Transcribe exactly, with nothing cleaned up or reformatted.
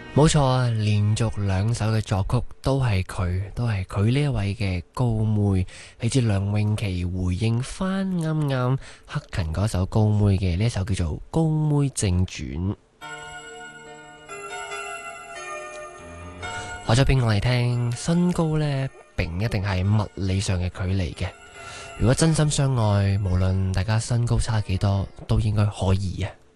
冇錯啊，連續兩首嘅作曲都係佢，都係佢呢一位嘅高妹，嚟自梁詠琪回應翻啱啱克勤嗰首高妹嘅呢一首叫做《高妹正傳》。話咗俾我哋聽，身高呢並唔一定係物理上嘅距離嘅。如果真心相愛，無論大家身高差幾多，都應該可以啊。